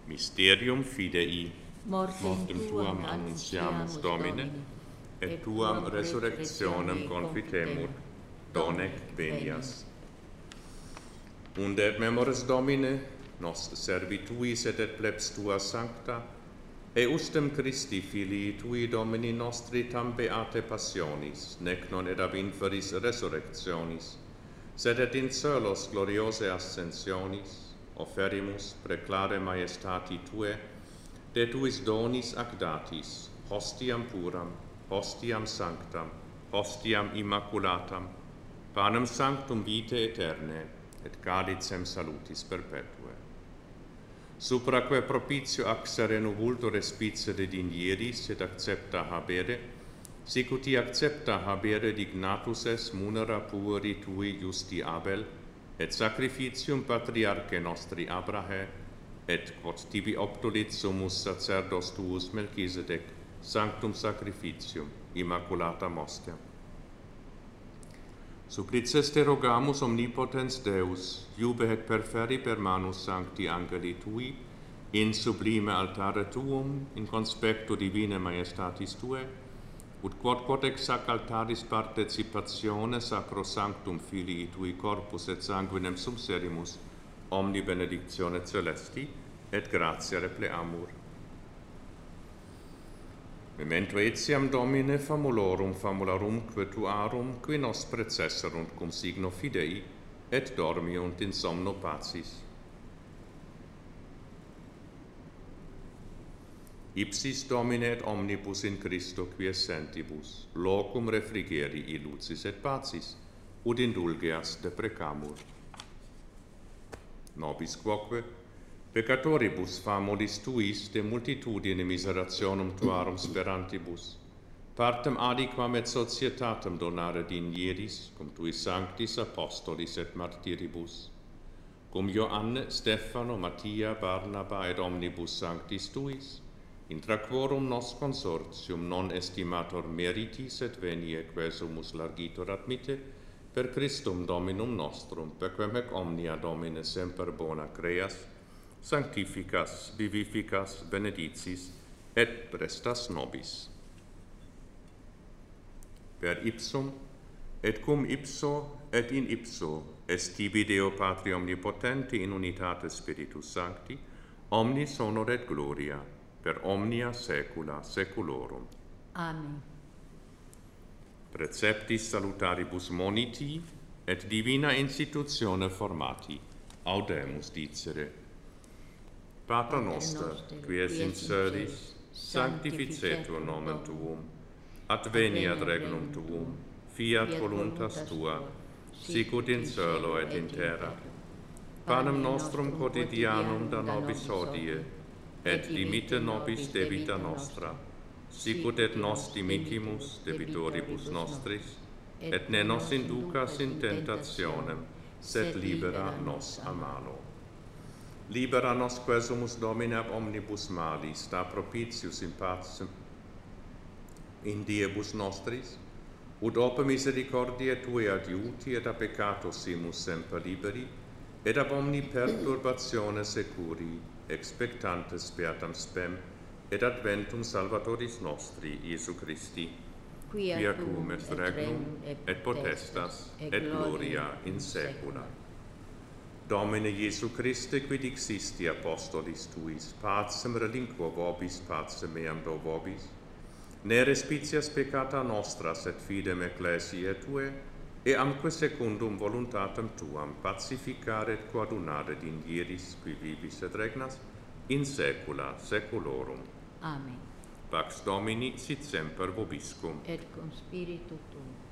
Mysterium fidei, mortem tuam annunciamus, Domine, et tuam resurrectionem confitemur, donec venias. Unde et memoris Domine, nos servituis et plebs tua sancta, eustem Christi filii tui Domini nostri tam beate passionis, nec non et ab inferis resurrectionis, sed et in celos gloriose ascensionis, offerimus preclare maestati tue, de tuis donis ac datis, hostiam puram, hostiam sanctam, hostiam immaculatam, panem sanctum vitae aeterne, et calicem salutis perpetue. Supraque propitio accere nuvulto respice de dinieris et accepta habere, sic uti accepta habere dignatus es munera pueri tui justi Abel, et sacrificium patriarche nostri Abrahe, et quod tibi obtulit sumus sacerdos tuus Melchisedec, sanctum sacrificium, immaculatam ostiam. Supplices te rogamus omnipotens Deus, iube et perferi per manus sancti angeli tui, in sublime altare tuum, in conspecto divine majestatis tue, ut quod ex sac altaris participatione sacro sanctum filii tui corpus et sanguinem subserimus, omni benedictione celesti, et gratia repleamur. Memento etiam Domine famularum quetuarum, qui nos precesserunt cum signo fidei, et dormiunt in somno pacis. Ipsis Domine et omnibus in Christo quies sentibus, locum refrigerii lucis et pacis, ut indulgeas deprecamur. Nobis quoque, peccatoribus famolis tuis de multitudine miserationum tuarum sperantibus, partem adiquam et societatem donare dinieris, cum tuis sanctis apostolis et martiribus, cum Ioanne, Stefano, Mattia, Barnaba et omnibus sanctis tuis, intra quorum nos consortium non estimator meritis et venie quesumus largitor admite, per Christum Dominum nostrum, perquem ec omnia Domine semper bona creas, sanctificas, vivificas, benedicis, et prestas nobis. Per ipsum, et cum ipso, et in ipso, est tibi Deo Patri Omnipotenti in unitate Spiritus Sancti, omnis honor et gloria, per omnia saecula saeculorum. Amen. Preceptis salutaribus moniti, et divina institutione formati, audemus dicere. Pater noster, qui es in celis, sanctificetur nomen tuum, adveniat regnum tuum, fiat voluntas tua, sicut in cielo et in terra. Panem nostrum quotidianum da nobis hodie, et dimitte nobis debita nostra, sicut et nos dimittimus debitoribus nostris, et ne nos inducas in tentationem, sed libera nos a malo. Libera nos quesumus Domine ab omnibus malis, da propitius in pacem in diebus nostris, ut ope misericordiae Tue adiuti et a peccato simus semper liberi, et ab omni perturbatione securi, expectantes beatam spem, et adventum Salvatoris nostri, Iesu Christi, quia cum est regnum, et potestas, et gloria in saecula. Domine Iesu Christe, quid dixisti apostolis Tuis, pacem relinquo vobis, pacem meam do vobis, ne respicias peccata nostra, sed fidem ecclesiae Tue, e amque secundum voluntatem Tuam pacificare et coadunare dinieris, qui vivis et regnas, in saecula saeculorum. Amen. Pax Domini sit semper vobiscum. Et cum spiritu tuum.